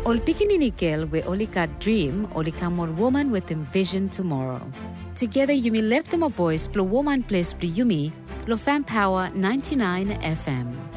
Ol pikininikel we olika dream olika more woman with envision tomorrow. Together you may lift them a voice, blow woman place, blow yumi, lo fan power 99 FM.